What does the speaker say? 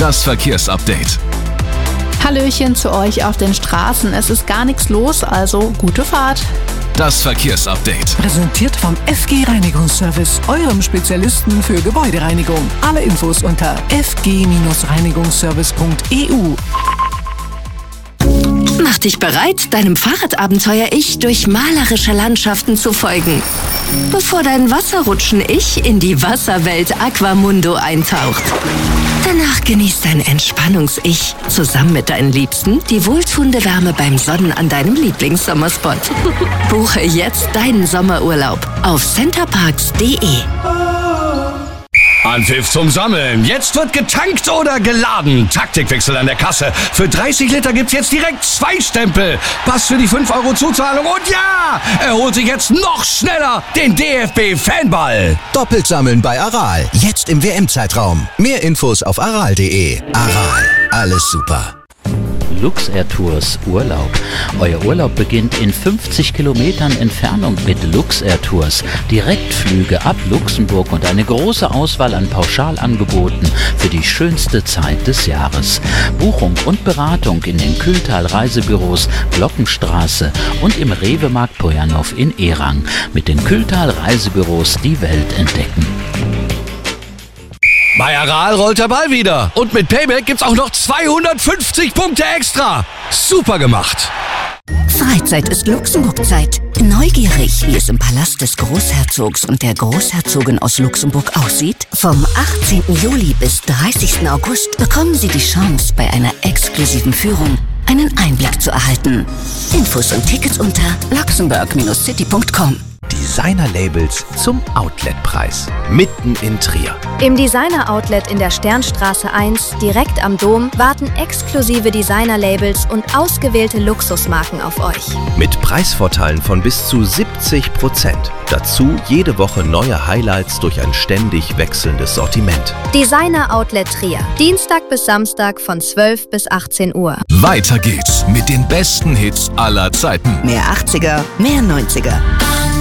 Das Verkehrsupdate. Hallöchen zu euch auf den Straßen. Es ist gar nichts los, also gute Fahrt. Das Verkehrsupdate. Präsentiert vom FG Reinigungsservice, eurem Spezialisten für Gebäudereinigung. Alle Infos unter fg-reinigungsservice.eu. Mach dich bereit, deinem Fahrradabenteuer-Ich durch malerische Landschaften zu folgen. Bevor dein Wasserrutschen-Ich in die Wasserwelt Aquamundo eintaucht. Danach genießt dein Entspannungs-Ich zusammen mit deinen Liebsten die wohltuende Wärme beim Sonnen an deinem Lieblingssommerspot. Buche jetzt deinen Sommerurlaub auf centerparks.de. Anpfiff zum Sammeln. Jetzt wird getankt oder geladen. Taktikwechsel an der Kasse. Für 30 Liter gibt's jetzt direkt 2 Stempel. Pass für die 5 Euro Zuzahlung. Und ja, er holt sich jetzt noch schneller den DFB-Fanball. Doppelt sammeln bei Aral. Jetzt im WM-Zeitraum. Mehr Infos auf aral.de. Aral. Alles super. Luxair Tours Urlaub. Euer Urlaub beginnt in 50 Kilometern Entfernung mit Luxair Tours. Direktflüge ab Luxemburg und eine große Auswahl an Pauschalangeboten für die schönste Zeit des Jahres. Buchung und Beratung in den Kühltal Reisebüros Glockenstraße und im Rewe-Markt Pojanov in Erang. Mit den Kühltal Reisebüros die Welt entdecken. Bei Aral rollt der Ball wieder. Und mit Payback gibt's auch noch 250 Punkte extra. Super gemacht. Freizeit ist Luxemburg-Zeit. Neugierig, wie es im Palast des Großherzogs und der Großherzogin aus Luxemburg aussieht? Vom 18. Juli bis 30. August bekommen Sie die Chance, bei einer exklusiven Führung einen Einblick zu erhalten. Infos und Tickets unter luxemburg-city.com. Designer-Labels zum Outletpreis. Mitten in Trier. Im Designer-Outlet in der Sternstraße 1, direkt am Dom, warten exklusive Designer-Labels und ausgewählte Luxusmarken auf euch. Mit Preisvorteilen von bis zu 70%. Dazu jede Woche neue Highlights durch ein ständig wechselndes Sortiment. Designer-Outlet Trier. Dienstag bis Samstag von 12 bis 18 Uhr. Weiter geht's mit den besten Hits aller Zeiten. Mehr 80er, mehr 90er.